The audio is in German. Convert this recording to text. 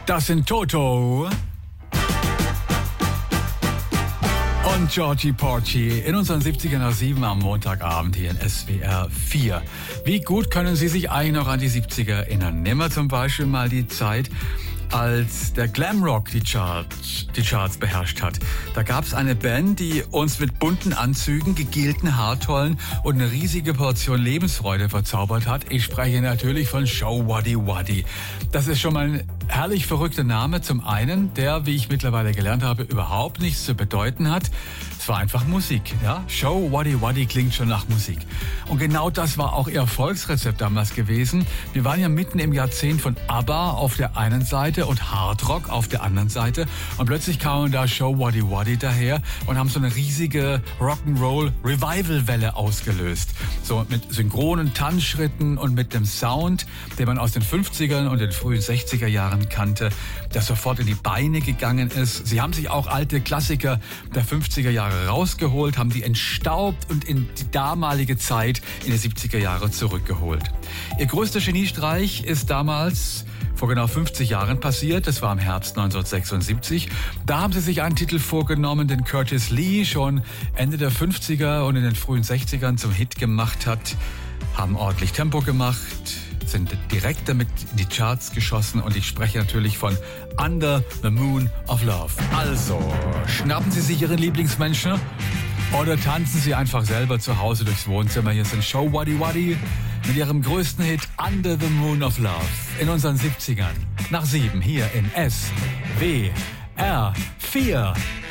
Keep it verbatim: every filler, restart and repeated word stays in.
Das sind Toto und Georgie Porgy in unseren siebziger nach sieben am Montagabend hier in S W R vier. Wie gut können Sie sich eigentlich noch an die siebziger erinnern? Nehmen wir zum Beispiel mal die Zeit, als der Glamrock die Charts, die Charts beherrscht hat. Da gab es eine Band, die uns mit bunten Anzügen, gegelten Haartollen und eine riesige Portion Lebensfreude verzaubert hat. Ich spreche natürlich von Show Waddy Waddy. Das ist schon mal ein herrlich verrückter Name. Zum einen, der, wie ich mittlerweile gelernt habe, überhaupt nichts zu bedeuten hat. Es war einfach Musik. Ja? Show Waddy Waddy klingt schon nach Musik. Und genau das war auch ihr Erfolgsrezept damals gewesen. Wir waren ja mitten im Jahrzehnt von ABBA auf der einen Seite und Hardrock auf der anderen Seite. Und plötzlich kamen da Show Waddy Waddy daher und haben so eine riesige Rock'n'Roll-Revival-Welle ausgelöst. So mit synchronen Tanzschritten und mit dem Sound, den man aus den fünfzigern und den frühen sechziger Jahren kannte, der sofort in die Beine gegangen ist. Sie haben sich auch alte Klassiker der fünfziger Jahre rausgeholt, haben die entstaubt und in die damalige Zeit in die siebziger Jahre zurückgeholt. Ihr größter Geniestreich ist damals vor genau fünfzig Jahren passiert. Das war im Herbst neunzehnhundertsechsundsiebzig. Da haben sie sich einen Titel vorgenommen, den Curtis Lee schon Ende der fünfziger und in den frühen sechzigern zum Hit gemacht hat. Haben ordentlich Tempo gemacht, sind direkt damit in die Charts geschossen und ich spreche natürlich von Under the Moon of Love. Also, schnappen Sie sich Ihren Lieblingsmenschen oder tanzen Sie einfach selber zu Hause durchs Wohnzimmer. Hier sind Show Waddy Waddy mit ihrem größten Hit Under the Moon of Love in unseren siebzigern. Nach sieben hier in S W R vier.